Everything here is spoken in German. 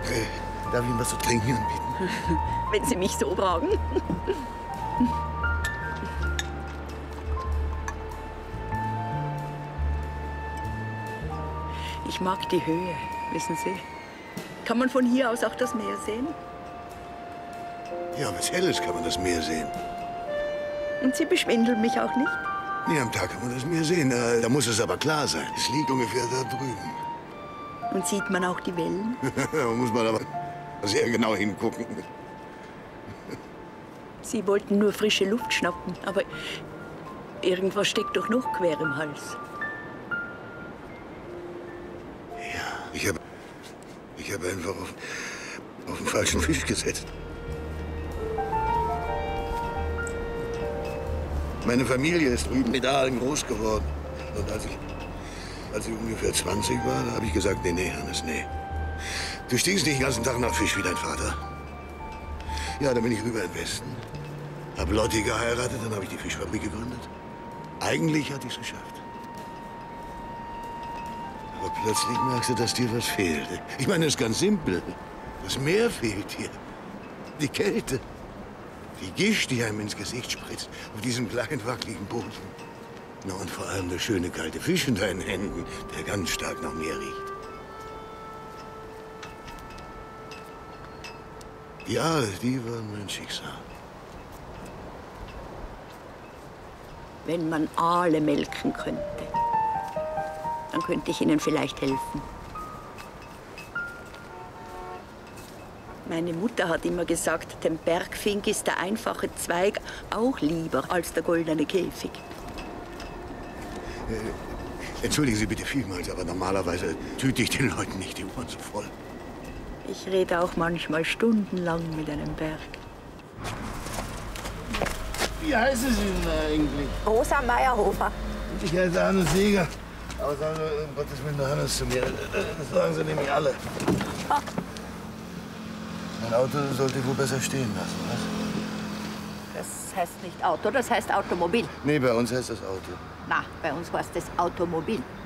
Darf ich Ihnen was zu trinken anbieten? Wenn Sie mich so fragen. Ich mag die Höhe, wissen Sie. Kann man von hier aus auch das Meer sehen? Ja, wenn es hell ist, kann man das Meer sehen. Und Sie beschwindeln mich auch nicht? Nee, am Tag kann man das Meer sehen. Da muss es aber klar sein. Es liegt ungefähr da drüben. Und sieht man auch die Wellen? Da muss man aber sehr genau hingucken. Sie wollten nur frische Luft schnappen, aber irgendwas steckt doch noch quer im Hals. Ja, ich hab einfach auf den falschen Fisch gesetzt. Meine Familie ist drüben mit Aalen groß geworden. Und als ich ungefähr 20 war, da habe ich gesagt, nee, Hannes, nee. Du stinkst nicht den ganzen Tag nach Fisch wie dein Vater. Ja, dann bin ich rüber im Westen. Hab Lotti geheiratet, dann habe ich die Fischfabrik gegründet. Eigentlich hatte ich es geschafft. Aber plötzlich merkst du, dass dir was fehlt. Ich meine, es ist ganz simpel. Das Meer fehlt dir. Die Kälte. Die Gischt, die einem ins Gesicht spritzt, auf diesem kleinen, wackeligen Boden. Na, und vor allem der schöne, kalte Fisch in deinen Händen, der ganz stark nach Meer riecht. Die Aale, die waren mein Schicksal. Wenn man Aale melken könnte, dann könnte ich Ihnen vielleicht helfen. Meine Mutter hat immer gesagt, dem Bergfink ist der einfache Zweig auch lieber als der goldene Käfig. Entschuldigen Sie bitte vielmals, aber normalerweise tüte ich den Leuten nicht die Ohren so voll. Ich rede auch manchmal stundenlang mit einem Berg. Wie heißen Sie denn eigentlich? Rosa Meyerhofer. Ich heiße Hannes Seeger. Aber sagen Sie, um Gottes Willen, nur Hannes zu mir. Das sagen Sie nämlich alle. Ach. Mein Auto sollte wohl besser stehen lassen, was? Das heißt nicht Auto, das heißt Automobil. Nee, bei uns heißt das Auto. Na, bei uns heißt das Automobil.